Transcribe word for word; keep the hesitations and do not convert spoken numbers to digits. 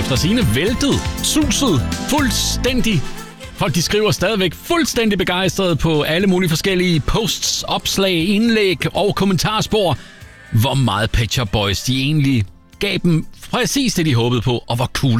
efter sigende væltet, suset, fuldstændig. Folk de skriver stadigvæk fuldstændig begejstret på alle mulige forskellige posts, opslag, indlæg og kommentarspor, hvor meget Pet Shop Boys de egentlig gav dem præcis det, de håbede på, og hvor cool